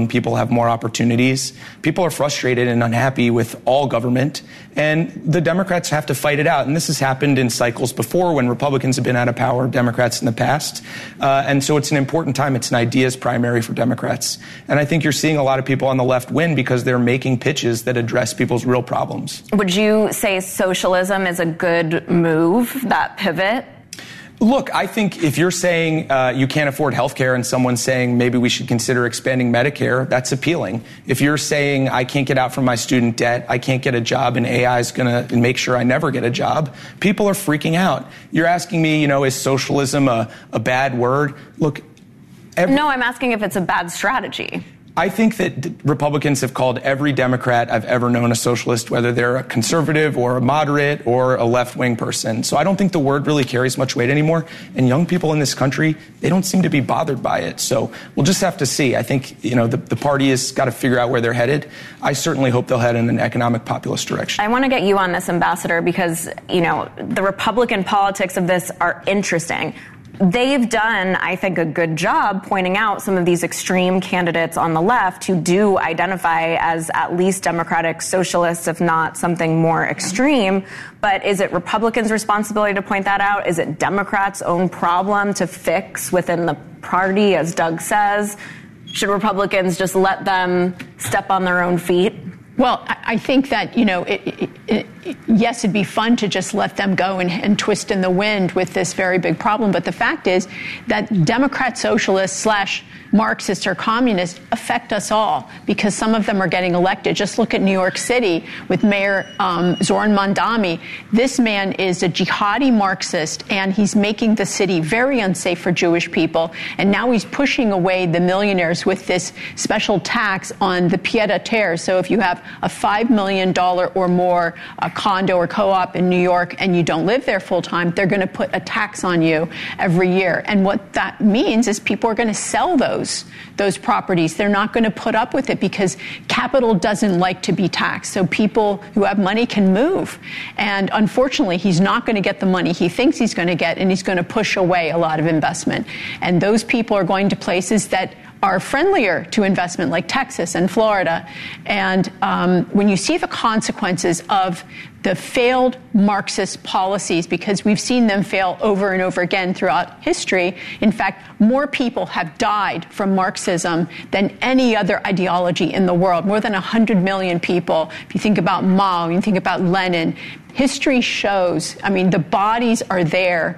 people have more opportunities. People are frustrated and unhappy with all government, and the Democrats have to fight it out. And this has happened in cycles before when Republicans have been out of power, Democrats in the past. And so it's an important time. It's an ideas primary for Democrats. And I think you're seeing a lot of people on the left win because they're making pitches that address people's real problems. Would you say socialism is a good move, that pivot? Look, I think if you're saying you can't afford health care and someone's saying maybe we should consider expanding Medicare, that's appealing. If you're saying I can't get out from my student debt, I can't get a job, and AI is going to make sure I never get a job, people are freaking out. You're asking me, is socialism a bad word? Look, no, I'm asking if it's a bad strategy. I think that Republicans have called every Democrat I've ever known a socialist, whether they're a conservative or a moderate or a left-wing person. So I don't think the word really carries much weight anymore. And young people in this country, they don't seem to be bothered by it. So we'll just have to see. I think, the party has got to figure out where they're headed. I certainly hope they'll head in an economic populist direction. I want to get you on this, Ambassador, because, the Republican politics of this are interesting. They've done, I think, a good job pointing out some of these extreme candidates on the left who do identify as at least democratic socialists, if not something more extreme. But is it Republicans' responsibility to point that out? Is it Democrats' own problem to fix within the party, as Doug says? Should Republicans just let them step on their own feet? Well, I think that, yes, it'd be fun to just let them go and twist in the wind with this very big problem. But the fact is that Democrat socialists / Marxists or communists affect us all because some of them are getting elected. Just look at New York City with Mayor Zoran Mandami. This man is a jihadi Marxist, and he's making the city very unsafe for Jewish people. And now he's pushing away the millionaires with this special tax on the pied-à-terre. So if you have a $5 million or more condo or co-op in New York and you don't live there full time, they're going to put a tax on you every year. And what that means is people are going to sell those properties. They're not going to put up with it because capital doesn't like to be taxed. So people who have money can move. And unfortunately, he's not going to get the money he thinks he's going to get, and he's going to push away a lot of investment. And those people are going to places that are friendlier to investment, like Texas and Florida. And when you see the consequences of the failed Marxist policies, because we've seen them fail over and over again throughout history. In fact, more people have died from Marxism than any other ideology in the world. More than 100 million people. If you think about Mao, you think about Lenin. History shows, the bodies are there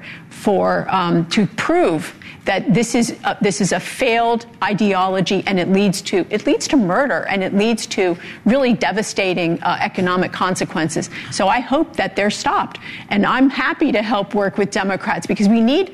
to prove that this is a failed ideology, and it leads to murder, and it leads to really devastating economic consequences. So I hope that they're stopped, and I'm happy to help work with Democrats because we need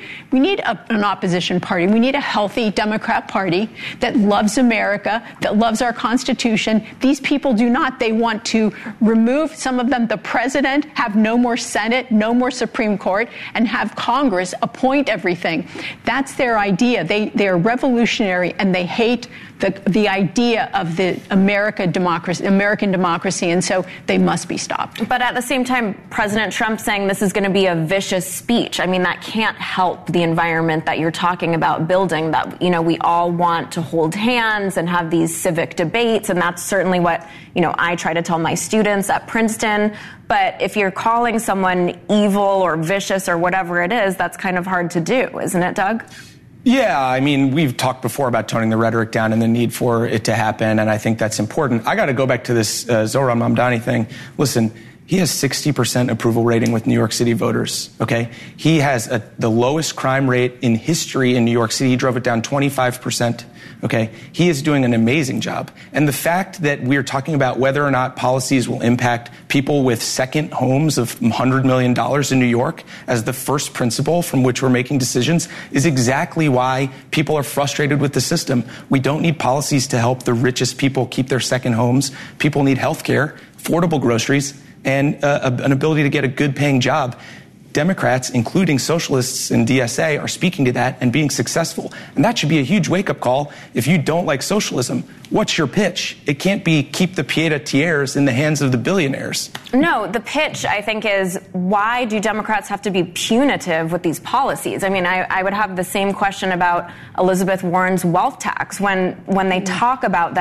an opposition party. We need a healthy Democrat party that loves America, that loves our Constitution. These people do not. They want to remove, some of them, the president, have no more Senate, no more Supreme Court, and have Congress appoint everything. That's their idea. They are revolutionary, and they hate the idea of the American democracy, and so they must be stopped. But at the same time, President Trump saying this is going to be a vicious speech. That can't help the environment that you're talking about building, that, we all want to hold hands and have these civic debates, and that's certainly what, I try to tell my students at Princeton. But if you're calling someone evil or vicious or whatever it is, that's kind of hard to do, isn't it, Doug? Yeah, we've talked before about toning the rhetoric down and the need for it to happen, and I think that's important. I got to go back to this Zoran Mamdani thing. Listen, he has 60% approval rating with New York City voters, okay? He has the lowest crime rate in history in New York City. He drove it down 25%, okay? He is doing an amazing job. And the fact that we're talking about whether or not policies will impact people with second homes of $100 million in New York as the first principle from which we're making decisions is exactly why people are frustrated with the system. We don't need policies to help the richest people keep their second homes. People need health care, affordable groceries, and an ability to get a good-paying job. Democrats, including socialists and DSA, are speaking to that and being successful. And that should be a huge wake-up call. If you don't like socialism, what's your pitch? It can't be keep the pied-à-terres in the hands of the billionaires. No, the pitch, I think, is why do Democrats have to be punitive with these policies? I would have the same question about Elizabeth Warren's wealth tax. When they talk about that,